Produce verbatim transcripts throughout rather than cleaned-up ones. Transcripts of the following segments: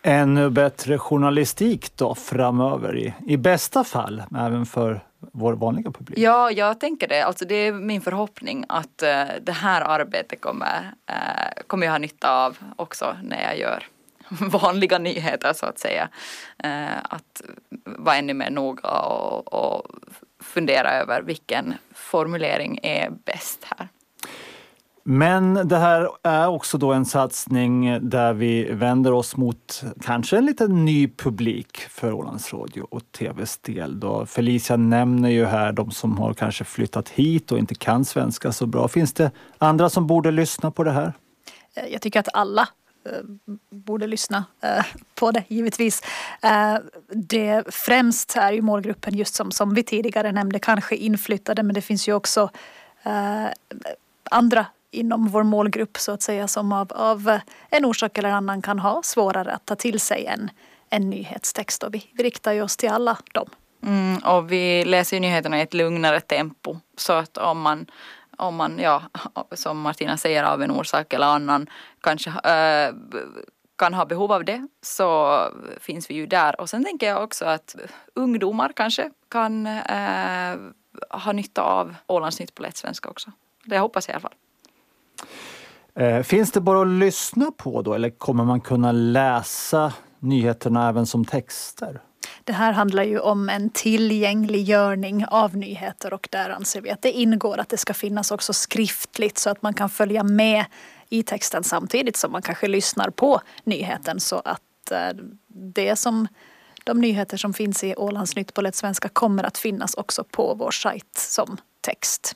Ännu bättre journalistik då framöver i, i bästa fall, även för vår vanliga publik. Ja, jag tänker det. Alltså det är min förhoppning att uh, det här arbetet kommer, uh, kommer jag ha nytta av också när jag gör vanliga nyheter så att säga. Uh, att vara ännu mer noga och, och fundera över vilken formulering är bäst här. Men det här är också då en satsning där vi vänder oss mot kanske en liten ny publik för Ålands Radio och tvs del. Då Felicia nämner ju här de som har kanske flyttat hit och inte kan svenska så bra. Finns det andra som borde lyssna på det här? Jag tycker att alla borde lyssna på det, givetvis. Det främst är ju målgruppen just som, som vi tidigare nämnde, kanske inflyttade, men det finns ju också andra inom vår målgrupp så att säga som av, av en orsak eller annan kan ha svårare att ta till sig en, en nyhetstext, och vi, vi riktar ju oss till alla dem. Mm, och vi läser ju nyheterna i ett lugnare tempo, så att om man, om man ja, som Martina säger, av en orsak eller annan kanske äh, kan ha behov av det, så finns vi ju där. Och sen tänker jag också att ungdomar kanske kan äh, ha nytta av Ålandsnytt på lättsvenska också. Det hoppas jag i alla fall. Finns det bara att lyssna på då, eller kommer man kunna läsa nyheterna även som texter? Det här handlar ju om en tillgängliggörning av nyheter, och där anser vi att det ingår att det ska finnas också skriftligt så att man kan följa med i texten samtidigt som man kanske lyssnar på nyheten, så att det som de nyheter som finns i Ålandsnytt på lättsvenska kommer att finnas också på vår sajt som text.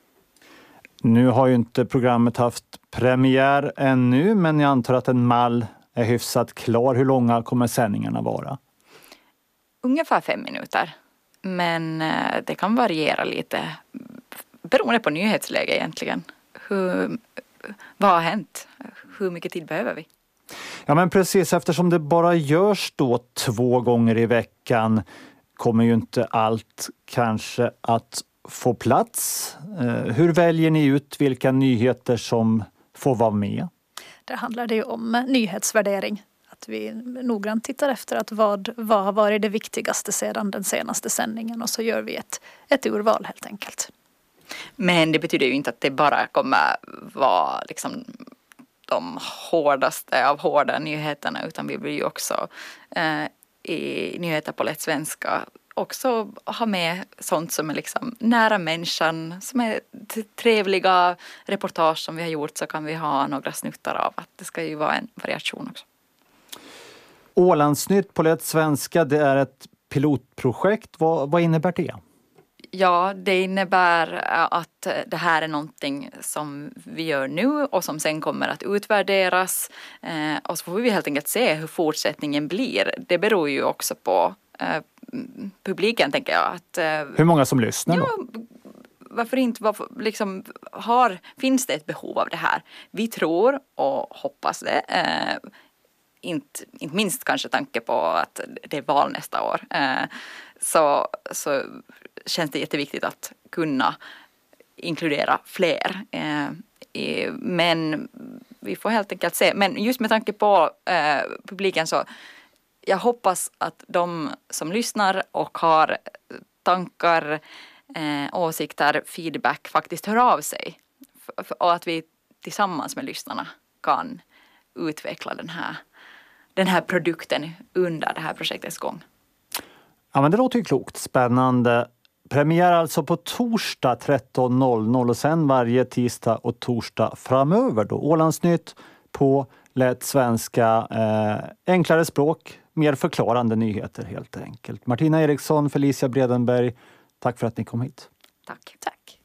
Nu har ju inte programmet haft premiär ännu, men jag antar att en mall är hyfsat klar. Hur långa kommer sändningarna vara? Ungefär fem minuter. Men det kan variera lite beroende på nyhetsläge egentligen. Hur, vad har hänt? Hur mycket tid behöver vi? Ja, men precis, eftersom det bara görs då två gånger i veckan kommer ju inte allt kanske att få plats. Hur väljer ni ut vilka nyheter som får vara med? Det handlar det ju om nyhetsvärdering. Att vi noggrant tittar efter att vad, vad har varit det viktigaste sedan den senaste sändningen, och så gör vi ett, ett urval helt enkelt. Men det betyder ju inte att det bara kommer vara liksom de hårdaste av hårda nyheterna, utan vi vill ju också eh, i nyheter på lättsvenska också ha med sånt som är liksom nära människan, som är trevliga reportage som vi har gjort, så kan vi ha några snuttar av att det ska ju vara en variation också. Ålandsnytt på lättsvenska, det är ett pilotprojekt. Vad, vad innebär det? Ja, det innebär att det här är någonting som vi gör nu och som sen kommer att utvärderas. Eh, och så får vi helt enkelt se hur fortsättningen blir. Det beror ju också på eh, publiken, tänker jag. Att, eh, hur många som lyssnar då? Ja, varför inte? Varför, liksom, har, finns det ett behov av det här? Vi tror och hoppas det. Eh, inte, inte minst kanske tanke på att det är val nästa år. Eh, så, så känns det jätteviktigt att kunna inkludera fler. Eh, i, men vi får helt enkelt se. Men just med tanke på eh, publiken, så jag hoppas att de som lyssnar och har tankar, eh, åsikter, feedback faktiskt hör av sig. F- och att vi tillsammans med lyssnarna kan utveckla den här, den här produkten under det här projektets gång. Ja, men det låter ju klokt. Spännande. Premiär alltså på torsdag tretton noll noll och sen varje tisdag och torsdag framöver då. Ålandsnytt på lättsvenska, eh, enklare språk, mer förklarande nyheter helt enkelt. Martina Eriksson, Felicia Bredenberg, tack för att ni kom hit. Tack. Tack.